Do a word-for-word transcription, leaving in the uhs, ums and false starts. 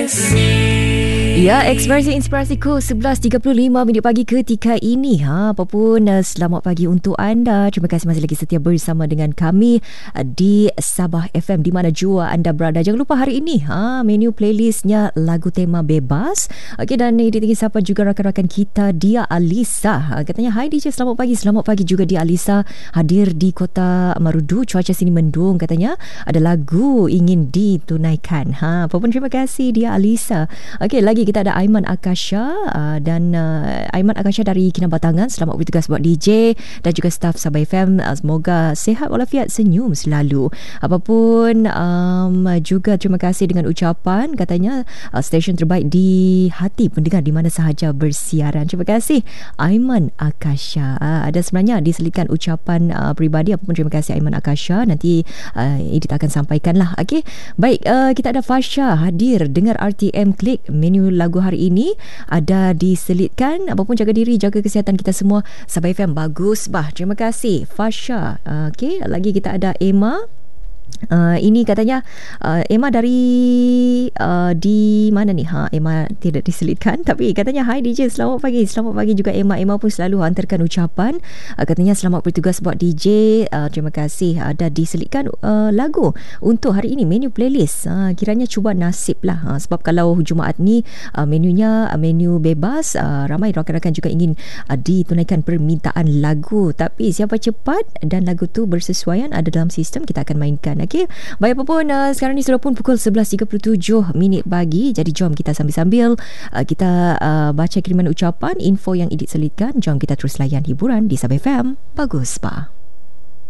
Ya, ekspresi inspirasiku sebelas tiga puluh lima minit pagi ketika ini. Ha, apapun, uh, selamat pagi untuk anda. Terima kasih masih lagi setia bersama dengan kami uh, di Sabah F M di mana jua anda berada. Jangan lupa hari ini ha, menu playlistnya lagu tema bebas. Okey, dan ini tinggi sapa juga rakan-rakan kita Dia Alisa. Ha, katanya, "Hai D J, selamat pagi." Selamat pagi juga Dia Alisa, hadir di Kota Marudu. Cuaca sini mendung katanya. Ada lagu ingin ditunaikan. Ha, apapun, terima kasih Dia Alisa. Okey, lagi kita ada Aiman Akasha uh, dan uh, Aiman Akasha dari Kinabatangan. Selamat bertugas buat D J dan juga staf Sabah F M. Uh, semoga sihat walafiat, senyum selalu. Apapun, um, juga terima kasih dengan ucapan katanya uh, stesen terbaik di hati pendengar di mana sahaja bersiaran. Terima kasih Aiman Akasha. Uh, ada sebenarnya diselitkan ucapan uh, peribadi. Apapun, terima kasih Aiman Akasha. Nanti uh, Edit akan sampaikanlah. Okey, baik, uh, kita ada Fasha hadir dengar R T M Klik. Menu lagu hari ini ada diselitkan. Apapun, jaga diri, jaga kesihatan kita semua. Sabah F M bagus bah. Terima kasih Fasha. Uh, Okey, lagi kita ada Emma. Uh, ini katanya uh, Emma dari uh, di mana ni? Ha, Emma tidak diselitkan tapi katanya, "Hai D J, selamat pagi." Selamat pagi juga Emma. Emma pun selalu hantarkan ucapan. Uh, katanya selamat bertugas buat D J. Uh, terima kasih ada diselitkan uh, lagu untuk hari ini menu playlist. Uh, kiranya cuba nasib lah. Uh, sebab kalau Jumaat ni uh, menunya uh, menu bebas, uh, ramai rakan-rakan juga ingin uh, ditunaikan permintaan lagu. Tapi siapa cepat dan lagu tu bersesuaian ada dalam sistem, kita akan mainkan. Okey, baik, apa pun, uh, sekarang ni sudah pun pukul sebelas tiga puluh tujuh minit pagi. Jadi jom kita sambil-sambil uh, kita uh, baca kiriman ucapan, info yang Edit selitkan. Jom kita terus layan hiburan di Sabah F M. Bagus, Pak.